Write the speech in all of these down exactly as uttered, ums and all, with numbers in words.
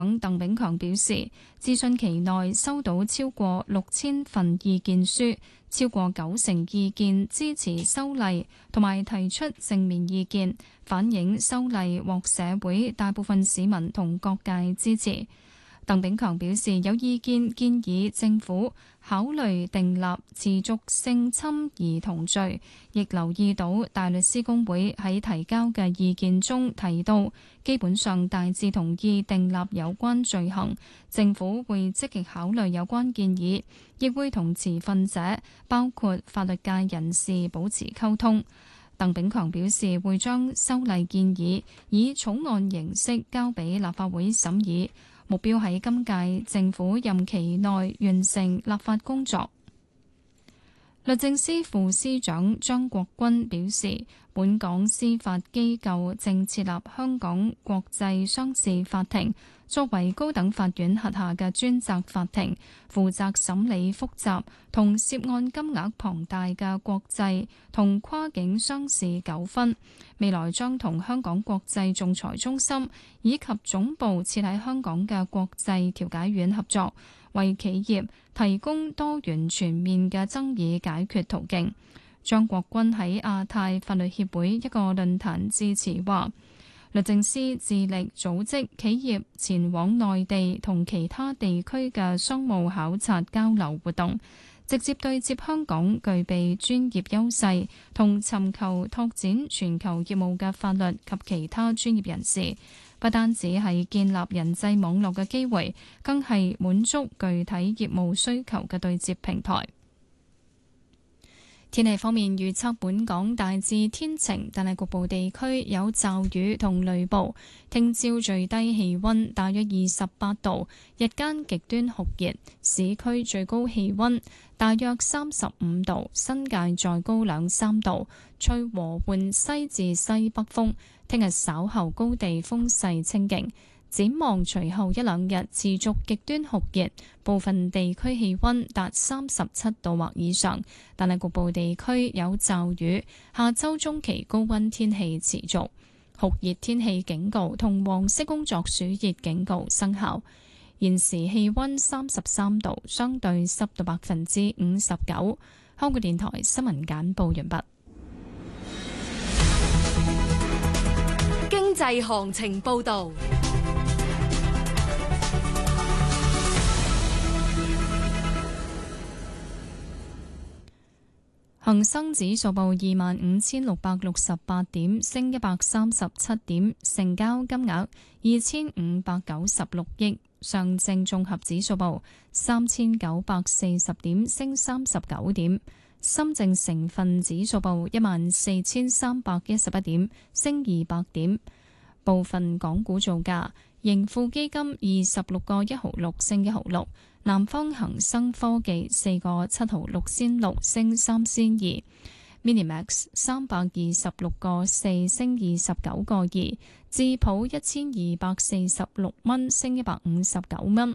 鄧炳強表示，諮詢期內收到超過六千份意見書，超過九成意見支持修例，同埋提出正面意見，反映修例獲社會大部分市民同各界支持。鄧炳強表示，有意見建議政府考慮訂立持續性侵兒童罪，亦留意到大律師公會喺提交嘅意見中提到，基本上大致同意訂立有關罪行。政府會積極考慮有關建議，亦會同持份者，包括法律界人士保持溝通。鄧炳強表示，會將修例建議以草案形式交俾立法會審議。目標喺今屆政府任期內完成立法工作。律政司副司長張國軍表示，本港司法機構正設立香港國際商事法庭，作為高等法院轄下嘅專責法庭，負責審理複雜同涉案金額龐大嘅國際同跨境商事糾紛。未來將同香港國際仲裁中心以及總部設喺香港嘅國際調解院合作，為企業提供多元全面嘅爭議解決途徑。張國軍喺亞太法律協會一個論壇致辭話，律政司致力組織企業前往內地同其他地區嘅商務考察交流活動，直接對接香港具備專業優勢同尋求拓展全球業務嘅法律及其他專業人士，不單止係建立人際網絡嘅機會，更係滿足具體業務需求嘅對接平台。天氣方面預測，本港大致天晴，但係局部地區有驟雨同雷暴。聽朝最低氣溫大約二十八度，日間極端酷熱，市區最高氣溫大約三十五度，新界再高兩三度，吹和緩西至西北風。聽日稍後高地風勢清勁。展望隨後一兩日持續極端酷熱，部分地區氣溫達三十七度或以上，但係局部地區有驟雨。下周中期高溫天氣持續，酷熱天氣警告同黃色工作暑熱警告生效。現時氣溫三十三度，相對濕度百分之五十九。香港電台新聞簡報完畢。 經濟行情報道。 恒生指數報二萬五千六百六十八點，升一百三十七點，成交金額二千五百九十六億。上證綜合指數報三千九百四十點，升三十九點。深證成分指數報一萬四千三百一十一點，升二百點。部分港股造價，盈富基金二十六個一毫六，升一毫六。南方恒生科技四個七毫六仙六，升三仙二。Minimax 三百二十六個四，升二十九個二。智普一千二百四十六蚊，升一百五十九蚊。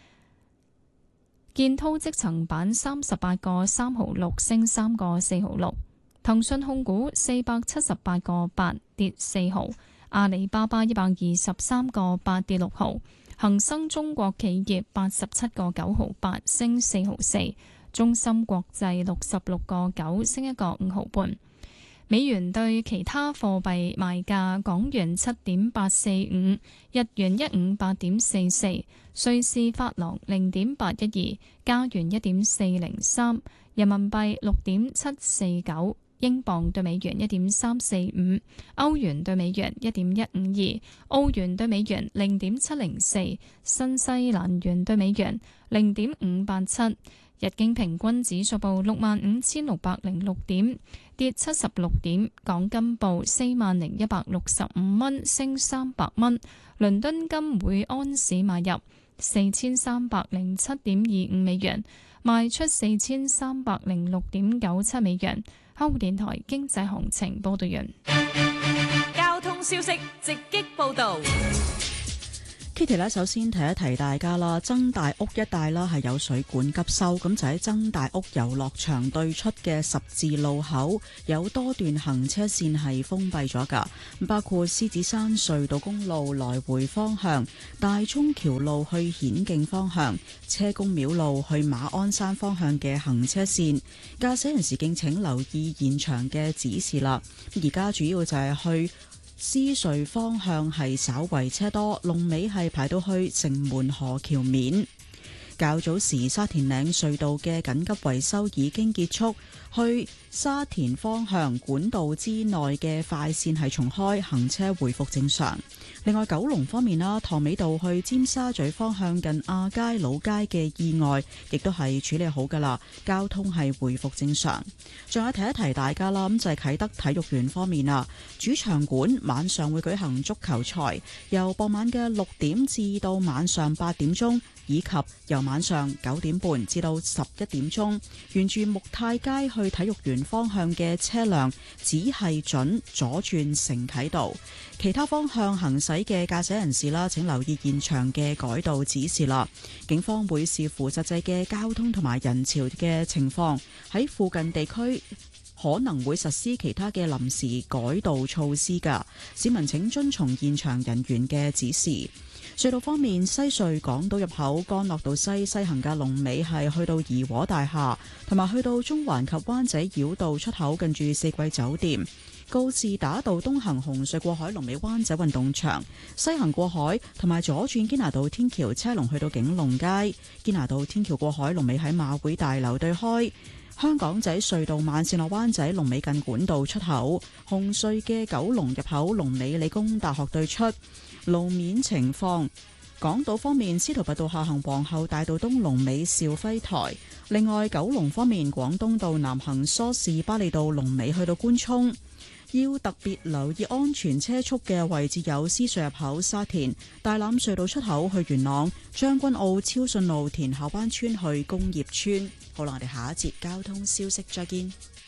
建滔積層板三十八個三毫六，升三個四毫六。騰訊控股四百七十八個八，跌四毫。阿里巴巴一百二十三個八，跌六毫。恒生中國企業八十七個九毫八，升四毫四。中芯國際六十六個九，升一個五毫半。美元對其他貨幣賣價：港元七點八四五，日元一五八點四四，瑞士法郎零點八一二，加元一點四零三，人民幣六點七四九。英鎊對美元一點三四五，歐元對美元一點一五二，澳元對美元零點七零四，新西蘭元對美元零點五八七。日經平均指數報六萬五千六百零六點，跌七十六點。港金報四萬零一百六十五蚊，升三百蚊。倫敦金每安士買入四千三百零七點二五美元，賣出四千三百零六點九七美元。香港電台經濟行情報道完。 交通消息直擊報道。 Kitty 咧，首先提一提大家啦，曾大屋一帶啦係有水管急修，咁就喺曾大屋遊樂場對出嘅十字路口有多段行車線係封閉咗噶，包括獅子山隧道公路來回方向、大涌橋路去顯徑方向、車公廟路去馬鞍山方向嘅行車線，駕駛人士敬請留意現場嘅指示啦。而家主要就係去獅隧方向係稍為車多，龍尾係排到去城門河橋面。較早時沙田嶺隧道嘅緊急維修已經結束，去沙田方向管道之內嘅快線係重開，行車回復正常。另外九龍方面啦，塘尾道去尖沙咀方向近亞皆老街嘅意外亦都係處理好噶啦，交通係回復正常。仲有提一提大家啦，咁就係啟德體育園方面啊，主場館晚上會舉行足球賽，由傍晚嘅六點至到晚上八點鐘，以及由晚上九點半至到十一點鐘，沿住木泰街去體育園方向嘅車輛只係准左轉承啟道，其他方向行駛嘅駕駛人士啦，請留意現場嘅改道指示啦。警方會視乎實際嘅交通同埋人潮嘅情況，喺附近地區可能會實施其他嘅臨時改道措施㗎，市民請遵從現場人員嘅指示。隧道方面，西隧港島入口干諾道西西行嘅龍尾係去到怡和大廈，同埋去到中環及灣仔繞道出口近住四季酒店。告士打道東行紅隧過海龍尾灣仔運動場，西行過海同埋左轉堅拿道天橋車龍去到景隆街。堅拿道天橋過海龍尾喺馬會大樓對開。香港仔隧道慢線落灣仔龍尾近管道出口，紅隧嘅九龍入口龍尾理工大學對出。路面情況，港島方面，司徒拔道下行皇后大道東龍尾兆輝台。另外九龍方面，廣東道南行梳士巴利道龍尾去到官涌。要特別留意安全車速嘅位置有獅隧入口沙田、大欖隧道出口去元朗、將軍澳超順路田下灣村去工業村。好啦，我哋下一節交通消息再見。